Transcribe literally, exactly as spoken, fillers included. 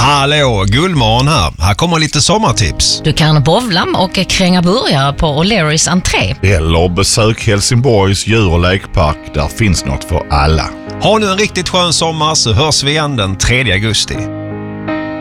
Hallå, Gullmorgon här. Här kommer lite sommartips. Du kan bowla och kränga burgare på O'Learys entré. Eller besök Helsingborgs djur- och lekpark. Där finns något för alla. Ha nu en riktigt skön sommar så hörs vi igen den tredje augusti.